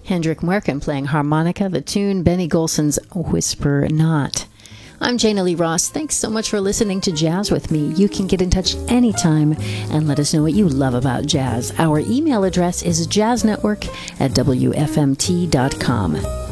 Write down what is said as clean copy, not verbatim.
Hendrik Merkin playing harmonica, the tune Benny Golson's Whisper Not. I'm Jana Lee Ross. Thanks so much for listening to Jazz with me. You can get in touch anytime and let us know what you love about jazz. Our email address is jazznetwork@wfmt.com.